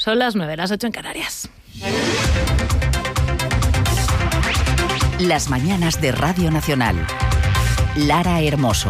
Son las 9, las 8 en Canarias. Las mañanas de Radio Nacional. Lara Hermoso.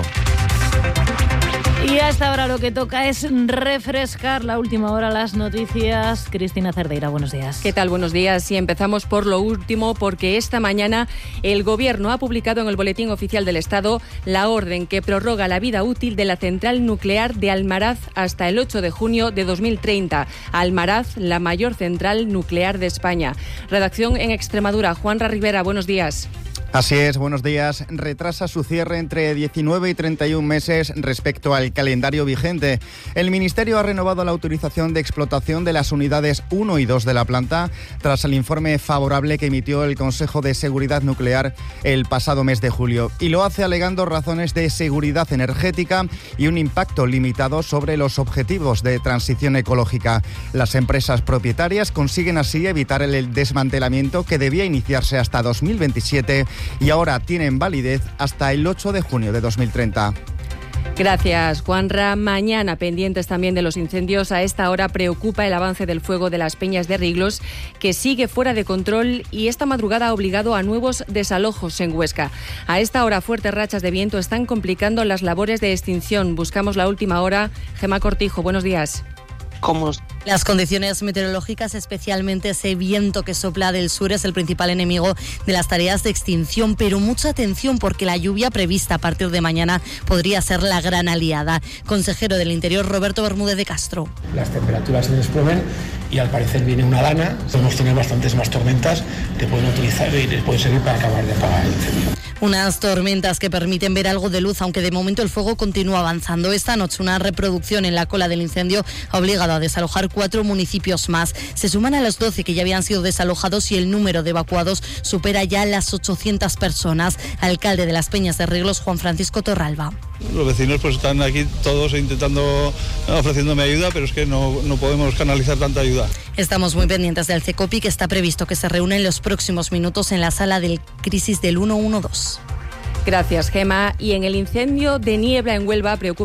Y hasta ahora lo que toca es refrescar la última hora, las noticias. Cristina Cerdeira, buenos días. ¿Qué tal? Buenos días. Y empezamos por lo último, porque esta mañana el Gobierno ha publicado en el Boletín Oficial del Estado la orden que prorroga la vida útil de la central nuclear de Almaraz hasta el 8 de junio de 2030. Almaraz, la mayor central nuclear de España. Redacción en Extremadura. Juanra Rivera, buenos días. Así es, buenos días. Retrasa su cierre entre 19 y 31 meses respecto al calendario vigente. El Ministerio ha renovado la autorización de explotación de las unidades 1 y 2 de la planta tras el informe favorable que emitió el Consejo de Seguridad Nuclear el pasado mes de julio. Y lo hace alegando razones de seguridad energética y un impacto limitado sobre los objetivos de transición ecológica. Las empresas propietarias consiguen así evitar el desmantelamiento que debía iniciarse hasta 2027 y ahora tienen validez hasta el 8 de junio de 2030. Gracias, Juanra. Mañana, pendientes también de los incendios, a esta hora preocupa el avance del fuego de las Peñas de Riglos, que sigue fuera de control y esta madrugada ha obligado a nuevos desalojos en Huesca. A esta hora, fuertes rachas de viento están complicando las labores de extinción. Buscamos la última hora. Gemma Cortijo, buenos días. Las condiciones meteorológicas, especialmente ese viento que sopla del sur, es el principal enemigo de las tareas de extinción, pero mucha atención porque la lluvia prevista a partir de mañana podría ser la gran aliada. Consejero del Interior, Roberto Bermúdez de Castro. Las temperaturas se desplomen y al parecer viene una dana. Podemos tener bastantes más tormentas que pueden utilizar y les puede servir para acabar de apagar el incendio. Unas tormentas que permiten ver algo de luz, aunque de momento el fuego continúa avanzando. Esta noche una reproducción en la cola del incendio ha obligado a desalojar 4 municipios más. Se suman a los 12 que ya habían sido desalojados y el número de evacuados supera ya las 800 personas. Alcalde de las Peñas de Riglos, Juan Francisco Torralba. Los vecinos pues están aquí todos ofreciéndome ayuda, pero es que no podemos canalizar tanta ayuda. Estamos muy pendientes del CECOPI, que está previsto que se reúna en los próximos minutos en la sala de crisis del 112. Gracias, Gemma. Y en el incendio de niebla en Huelva preocupa